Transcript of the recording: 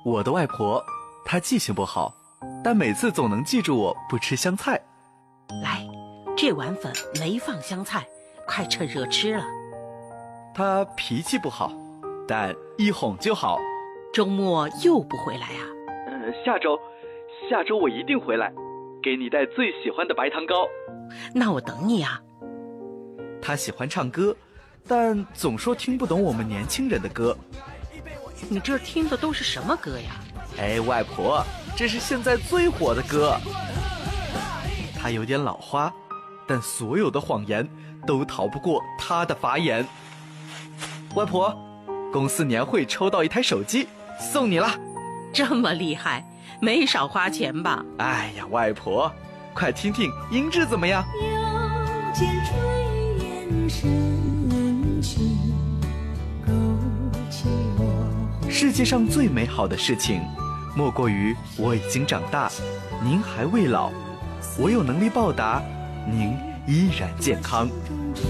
我的外婆，她记性不好，但每次总能记住我不吃香菜。 来，这碗粉没放香菜，快趁热吃了。 她脾气不好，但一哄就好。 周末又不回来啊？ 下周我一定回来，给你带最喜欢的白糖糕。 那我等你啊。 她喜欢唱歌，但总说听不懂我们年轻人的歌。 你这听的都是什么歌呀？ 哎，外婆，这是现在最火的歌。她有点老花，但所有的谎言都逃不过她的法眼。外婆，公司年会抽到一台手机，送你了。 这么厉害，没少花钱吧？ 哎呀，外婆，快听听音质怎么样？ 腰间炊烟升起，勾起我。 世界上最美好的事情，莫过于我已经长大，您还未老，我有能力报答，您依然健康。